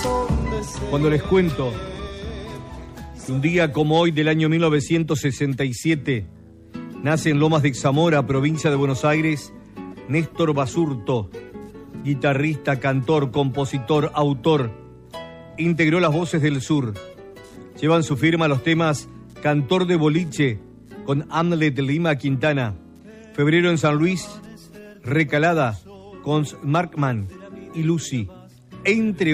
Cuando les cuento que un día como hoy del año 1967 nace en Lomas de Zamora, provincia de Buenos Aires, Néstor Basurto, guitarrista, cantor, compositor, autor, integró Las Voces del Sur. Llevan su firma los temas Cantor de Boliche con Hamlet Lima Quintana, Febrero en San Luis, Recalada con Markman y Lucy, entre